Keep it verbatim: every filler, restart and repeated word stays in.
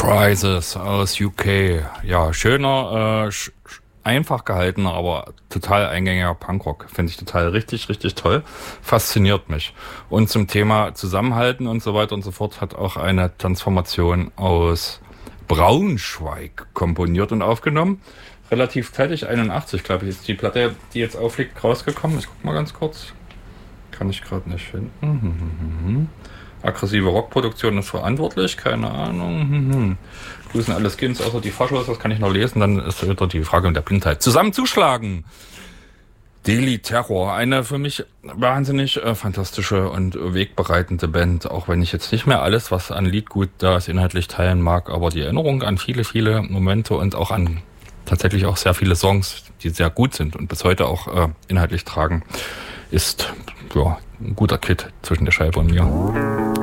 Rises aus U K. Ja, schöner, äh, sch- einfach gehaltener, aber total eingängiger Punkrock. Finde ich total richtig, richtig toll. Fasziniert mich. Und zum Thema Zusammenhalten und so weiter und so fort hat auch eine Transformation aus Braunschweig komponiert und aufgenommen. Relativ zeitig, einundachtzig, glaube ich, ist die Platte, die jetzt aufliegt, rausgekommen. Ich guck mal ganz kurz. Kann ich gerade nicht finden. Aggressive Rockproduktion ist verantwortlich, keine Ahnung. Grüßen alle Skins, außer die Faschos, das kann ich noch lesen, dann ist wieder die Frage der Blindheit. Zusammen zuschlagen! Daily Terror, eine für mich wahnsinnig äh, fantastische und wegbereitende Band, auch wenn ich jetzt nicht mehr alles, was an Liedgut da ist, inhaltlich teilen mag, aber die Erinnerung an viele, viele Momente und auch an tatsächlich auch sehr viele Songs, die sehr gut sind und bis heute auch äh, inhaltlich tragen, ist ja ein guter Kit zwischen der Scheibe und mir.